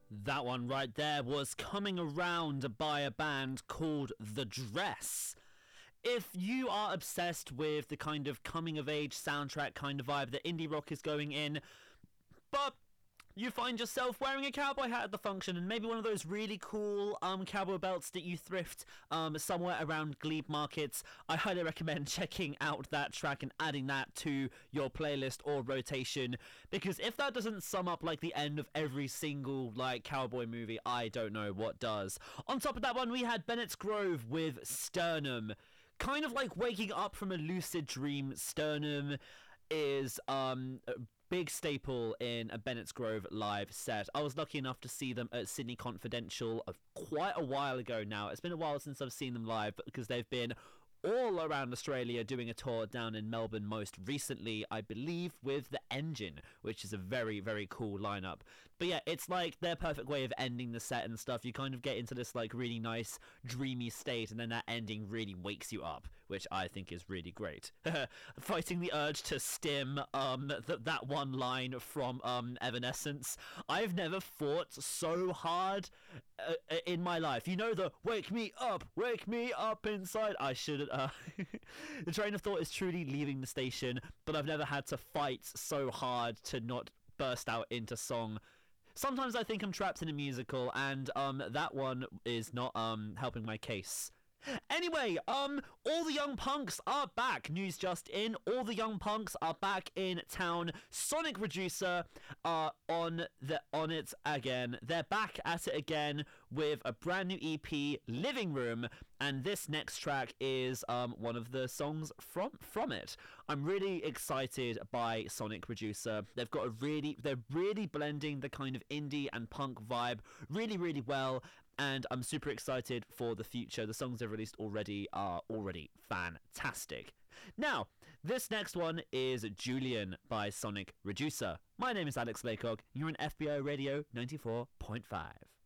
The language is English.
That one right there was Coming Around by a band called The Dress. If you are obsessed with the kind of coming of age soundtrack kind of vibe that indie rock is going in, but you find yourself wearing a cowboy hat at the function and maybe one of those really cool cowboy belts that you thrift somewhere around glebe markets, I highly recommend checking out that track and adding that to your playlist or rotation, because if that doesn't sum up like the end of every single like cowboy movie, I don't know what does. On top of that one, we had Bennett's Grove with Sternum. Kind of like waking up from a lucid dream. Sternum is big staple in a Bennett's Grove live set. I was lucky enough to see them at Sydney Confidential quite a while ago now. It's been a while since I've seen them live because they've been all around Australia doing a tour down in Melbourne most recently, I believe, with The Engine, which is a very, very cool lineup. But yeah, it's like their perfect way of ending the set and stuff. You kind of get into this like really nice dreamy state, and then that ending really wakes you up, which I think is really great. Fighting the urge to stim that one line from Evanescence. I've never fought so hard in my life. You know the wake me up inside. I shouldn't. The train of thought is truly leaving the station, but I've never had to fight so hard to not burst out into song. Sometimes I think I'm trapped in a musical, and that one is not helping my case. Anyway, All the Young Punks are back. News just in. All the Young Punks are back in town. Sonic Producer are on it again. They're back at it again with a brand new EP, Living Room, and this next track is one of the songs from it. I'm really excited by Sonic Producer. They're really blending the kind of indie and punk vibe really, really well. And I'm super excited for the future. The songs they've released already are already fantastic. Now, this next one is Julian by Sonic Reducer. My name is Alex Laycock, and you're on FBO Radio 94.5.